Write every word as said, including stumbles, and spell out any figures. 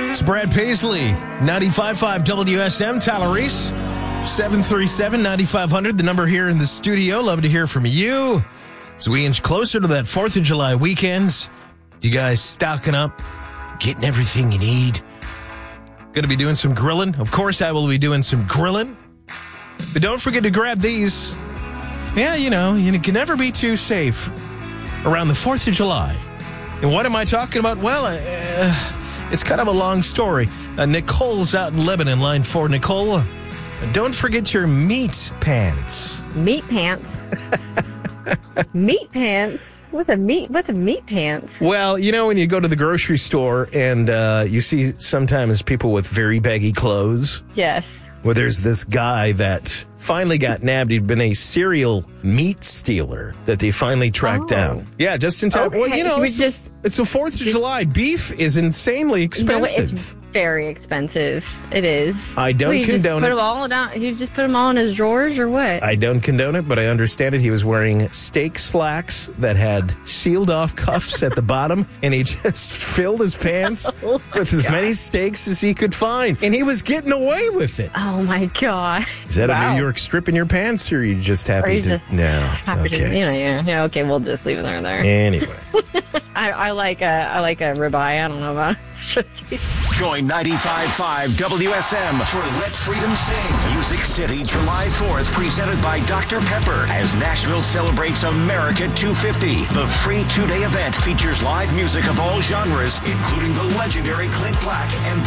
It's Brad Paisley, ninety-five point five W S M, Tyler Reese, seven three seven, nine five zero zero, the number here in the studio. Love to hear from you. As we inch closer to that fourth of July weekends, you guys stocking up, getting everything you need? Going to be doing some grilling. Of course, I will be doing some grilling. But don't forget to grab these. Yeah, you know, you can never be too safe around the fourth of July. And what am I talking about? Well, uh, it's kind of a long story. Uh, Nicole's out in Lebanon, line four. Nicole, uh, don't forget your meat pants. Meat pants? Meat pants? What's a meat? What's a meat pants? Well, you know when you go to the grocery store and uh, you see sometimes people with very baggy clothes? Yes. Well, there's this guy that finally got nabbed. He'd been a serial meat stealer that they finally tracked Oh. down. Yeah, just in time. Okay, Well, you know, we it's, just- a, it's the fourth of July. Beef is insanely expensive. No, it's very expensive. It is. I don't Well, you condone just put it. Them all down, you just put them all in his drawers or what? I don't condone it, but I understand it. He was wearing steak slacks that had sealed off cuffs at the bottom, and he just filled his pants Oh my with as God. many steaks as he could find. And he was getting away with it. Oh my God. Is that Wow. a New York strip in your pants, or are you just happy Are you to... just no. happy to- Okay. you know, yeah, yeah. Okay, we'll just leave it there. there. Anyway. I, I like a, I like a ribeye. I don't know about. Join ninety-five point five W S M for Let Freedom Sing. Music City, July fourth, presented by Doctor Pepper as Nashville celebrates America two fifty. The free two-day event features live music of all genres, including the legendary Clint Black and